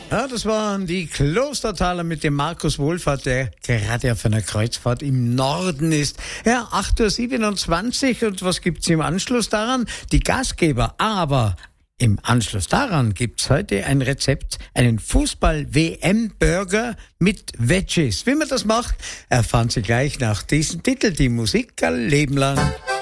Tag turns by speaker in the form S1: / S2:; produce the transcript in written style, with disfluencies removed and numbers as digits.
S1: Ja, das waren die Klostertaler mit dem Markus Wohlfahrt, der gerade auf einer Kreuzfahrt im Norden ist. Ja, 8:27 Uhr und was gibt's im Anschluss daran? Die Gastgeber, aber im Anschluss daran gibt's heute ein Rezept, einen Fußball-WM-Burger mit Veggies. Wie man das macht, erfahren Sie gleich nach diesem Titel, die Musik ein Leben lang.